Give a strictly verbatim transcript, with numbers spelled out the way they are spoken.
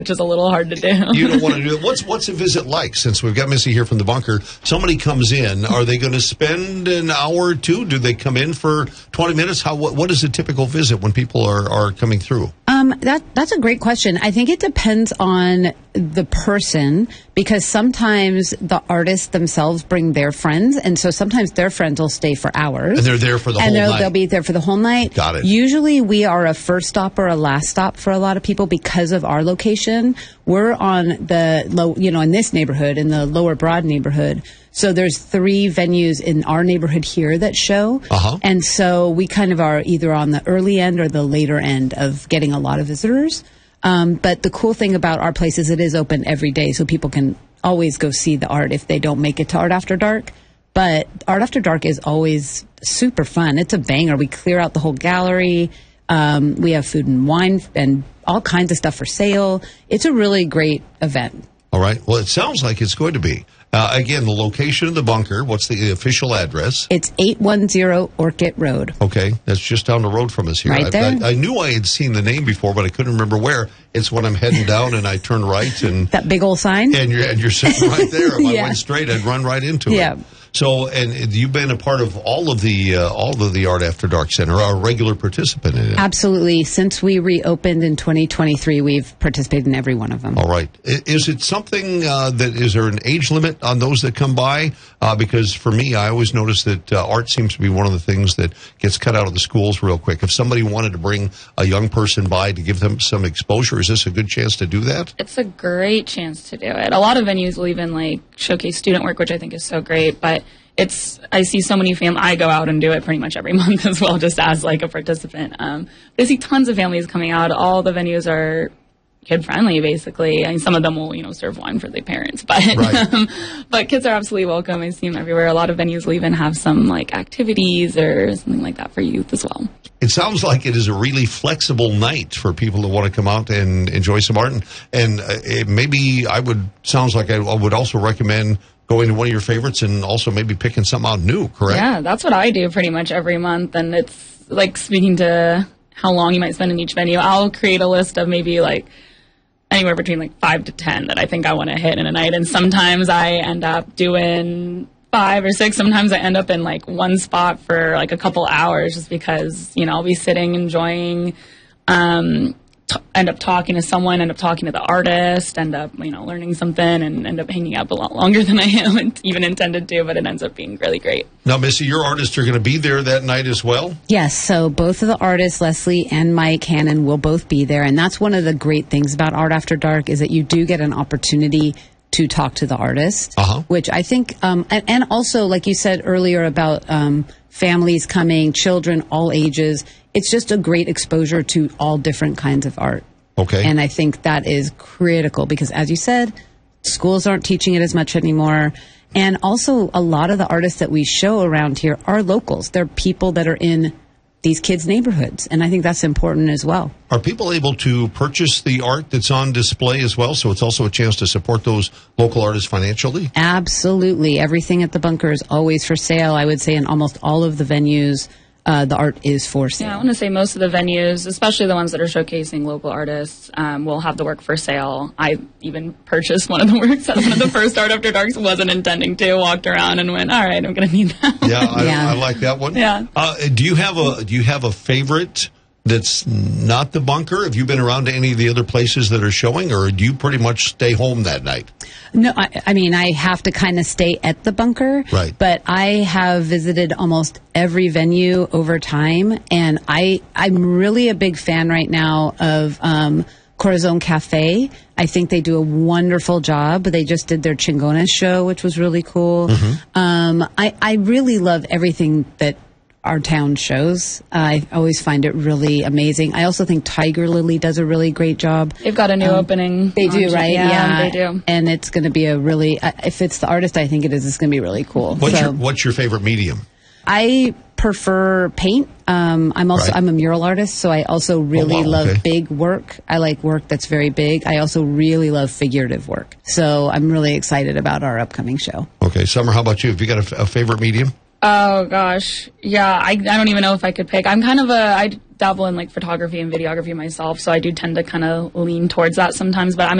which is a little hard to do. You don't want to do it. What's what's a visit like? Since we've got Missy here from the bunker, somebody comes in. Are they going to spend an hour or two? Do they come in for twenty minutes? How what, what is a typical visit when people are, are coming through? Um, that that's a great question. I think it depends on the person, because sometimes the artists themselves bring their friends, and so sometimes their friends will stay for hours. And they're there for the and whole they'll, night. they'll be there for the whole night. Got it. Usually we are a first stop or a last stop for a lot of people because of our location. We're on the low, you know, in this neighborhood, in the Lower Broad neighborhood. So there's three venues in our neighborhood here that show. Uh-huh. And so we kind of are either on the early end or the later end of getting a lot of visitors. Um, but the cool thing about our place is it is open every day, so people can always go see the art if they don't make it to Art After Dark. But Art After Dark is always super fun. It's a banger. We clear out the whole gallery. Um, we have food and wine and all kinds of stuff for sale. It's a really great event. All right. Well, it sounds like it's going to be. Uh, again, the location of the bunker. What's the official address? It's eight one zero Orchid Road. Okay. That's just down the road from us here. Right I, there. I, I knew I had seen the name before, but I couldn't remember where. It's when I'm heading down and I turn right and That big old sign? and you're and you're sitting right there. If I Yeah. went straight, I'd run right into Yeah. it. So, and you've been a part of all of the uh, all of the Art After Dark Center, a regular participant in it. Absolutely. Since we reopened in twenty twenty-three, we've participated in every one of them. All right. I- Is it something uh, that, is there an age limit on those that come by? Uh, because for me, I always notice that uh, art seems to be one of the things that gets cut out of the schools real quick. If somebody wanted to bring a young person by to give them some exposure, is this a good chance to do that? It's a great chance to do it. A lot of venues will even like showcase student work, which I think is so great, but it's, I see so many families, I go out and do it pretty much every month as well, just as like a participant. Um, I see tons of families coming out. All the venues are kid friendly, basically. I mean, some of them will, you know, serve wine for their parents, but, Right. um, but kids are absolutely welcome. I see them everywhere. A lot of venues will even have some like activities or something like that for youth as well. It sounds like it is a really flexible night for people that want to come out and enjoy some art. And, and uh, it maybe I would, sounds like I, I would also recommend going to one of your favorites and also maybe picking something out new, correct? Yeah, that's what I do pretty much every month. And it's like speaking to how long you might spend in each venue. I'll create a list of maybe like anywhere between like five to ten that I think I want to hit in a night. And sometimes I end up doing five or six. Sometimes I end up in like one spot for like a couple hours just because, you know, I'll be sitting enjoying, um, t- end up talking to someone, end up talking to the artist, end up, you know, learning something and end up hanging out a lot longer than I am even intended to, but it ends up being really great. Now, Missy, your artists are going to be there that night as well? Yes, so both of the artists, Leslie and Mike Hannon, will both be there. And that's one of the great things about Art After Dark is that you do get an opportunity to talk to the artist, Uh-huh. which I think, um, and, and also, like you said earlier about um, families coming, children, all ages, it's just a great exposure to all different kinds of art. Okay. And I think that is critical because, as you said, schools aren't teaching it as much anymore. And also, a lot of the artists that we show around here are locals. They're people that are in these kids' neighborhoods. And I think that's important as well. Are people able to purchase the art that's on display as well? So it's also a chance to support those local artists financially? Absolutely. Everything at the bunker is always for sale. I would say in almost all of the venues, uh, the art is for sale. Yeah, I want to say most of the venues, especially the ones that are showcasing local artists, um, will have the work for sale. I even purchased one of the works at one of the first Art After Darks. Wasn't intending to. Walked around and went, all right, I'm going to need that. Yeah, I, Yeah. I like that one. Yeah. Uh, do you have a Do you have a favorite that's not the bunker? Have you been around to any of the other places that are showing, or do you pretty much stay home that night? No, I, I mean, I have to kind of stay at the bunker. Right. But I have visited almost every venue over time, and I, I'm really a big fan right now of um, Corazon Cafe. I think they do a wonderful job. They just did their Chingones show, which was really cool. Mm-hmm. Um, I, I really love everything that our town shows. I always find it really amazing. I also think Tiger Lily does a really great job. They've got a new Um, opening. They do, on- right? Yeah, they do. And it's going to be a really, uh, if it's the artist I think it is, it's going to be really cool. What's so your What's your favorite medium? I prefer paint. Um, I'm also, Right. I'm a mural artist, so I also really wow, love okay. big work. I like work that's very big. I also really love figurative work. So I'm really excited about our upcoming show. Okay, Summer, how about you? Have you got a, a favorite medium? Oh gosh, yeah. I I don't even know if I could pick. I'm kind of a I dabble in like photography and videography myself, so I do tend to kind of lean towards that sometimes. But I'm